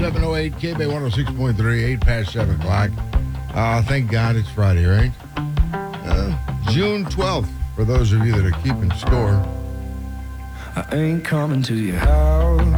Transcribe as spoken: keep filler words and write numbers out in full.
seven oh eight, K B one oh six point three, eight past seven o'clock. Uh, thank God it's Friday, right? Uh, June twelfth, for those of you that are keeping score. I ain't coming to your house.